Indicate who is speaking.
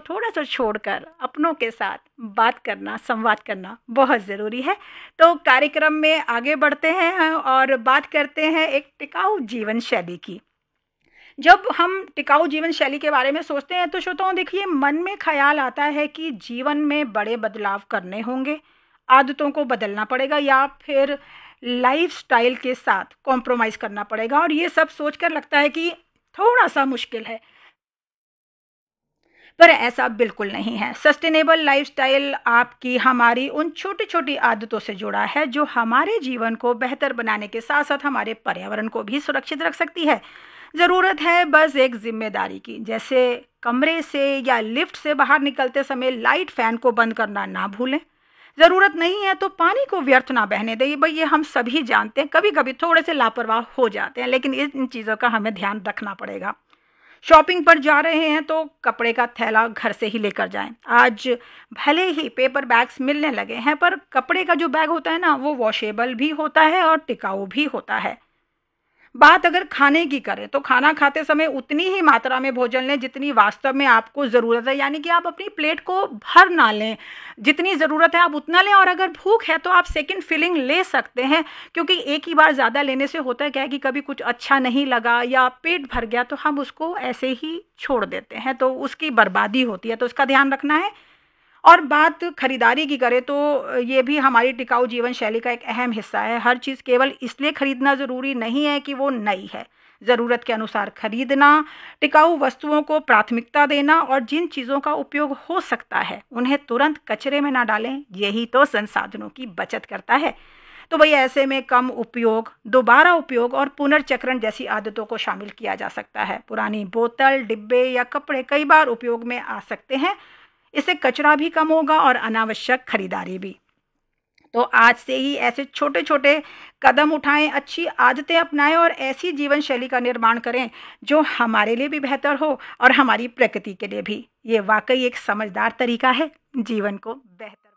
Speaker 1: थोड़ा सा छोड़कर अपनों के साथ बात करना, संवाद करना बहुत ज़रूरी है। तो कार्यक्रम में आगे बढ़ते हैं और बात करते हैं एक टिकाऊ जीवन शैली की। जब हम टिकाऊ जीवन शैली के बारे में सोचते हैं तो श्रोताओं देखिए, मन में ख्याल आता है कि जीवन में बड़े बदलाव करने होंगे, आदतों को बदलना पड़ेगा या फिर लाइफस्टाइल के साथ कॉम्प्रोमाइज़ करना पड़ेगा, और ये सब सोचकर लगता है कि थोड़ा सा मुश्किल है। पर ऐसा बिल्कुल नहीं है। सस्टेनेबल लाइफस्टाइल आपकी हमारी उन छोटी छोटी आदतों से जुड़ा है जो हमारे जीवन को बेहतर बनाने के साथ साथ हमारे पर्यावरण को भी सुरक्षित रख सकती है। ज़रूरत है बस एक जिम्मेदारी की, जैसे कमरे से या लिफ्ट से बाहर निकलते समय लाइट फैन को बंद करना ना भूलें। ज़रूरत नहीं है तो पानी को व्यर्थ ना बहने दें। भाई ये हम सभी जानते हैं, कभी कभी थोड़े से लापरवाह हो जाते हैं, लेकिन इन चीज़ों का हमें ध्यान रखना पड़ेगा। शॉपिंग पर जा रहे हैं तो कपड़े का थैला घर से ही लेकर जाएं। आज भले ही पेपर बैग्स मिलने लगे हैं, पर कपड़े का जो बैग होता है ना, वो वॉशेबल भी होता है और टिकाऊ भी होता है। बात अगर खाने की करें तो खाना खाते समय उतनी ही मात्रा में भोजन लें जितनी वास्तव में आपको ज़रूरत है, यानी कि आप अपनी प्लेट को भर ना लें। जितनी ज़रूरत है आप उतना लें, और अगर भूख है तो आप सेकंड फिलिंग ले सकते हैं, क्योंकि एक ही बार ज़्यादा लेने से होता है क्या है कि कभी कुछ अच्छा नहीं लगा या पेट भर गया तो हम उसको ऐसे ही छोड़ देते हैं, तो उसकी बर्बादी होती है, तो उसका ध्यान रखना है। और बात खरीदारी की करें तो ये भी हमारी टिकाऊ जीवन शैली का एक अहम हिस्सा है। हर चीज़ केवल इसलिए खरीदना ज़रूरी नहीं है कि वो नई है। ज़रूरत के अनुसार खरीदना, टिकाऊ वस्तुओं को प्राथमिकता देना और जिन चीज़ों का उपयोग हो सकता है उन्हें तुरंत कचरे में ना डालें, यही तो संसाधनों की बचत करता है। तो भई ऐसे में कम उपयोग, दोबारा उपयोग और पुनर्चक्रण जैसी आदतों को शामिल किया जा सकता है। पुरानी बोतल, डिब्बे या कपड़े कई बार उपयोग में आ सकते हैं। इससे कचरा भी कम होगा और अनावश्यक खरीदारी भी। तो आज से ही ऐसे छोटे छोटे कदम उठाएं, अच्छी आदतें अपनाएं और ऐसी जीवन शैली का निर्माण करें जो हमारे लिए भी बेहतर हो और हमारी प्रकृति के लिए भी। ये वाकई एक समझदार तरीका है जीवन को बेहतर